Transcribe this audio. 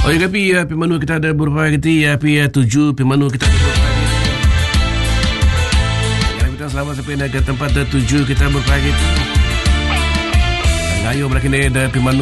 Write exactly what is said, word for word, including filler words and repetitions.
Oh, ya, tapi uh, pimanu kita ada beberapa kali ya, pi uh, tujuh pimanu kita ada beberapa kali. Ya, kita selamat sampai ke tempat tujuh kita beberapa kali. Ngayo berakhir dari pimanu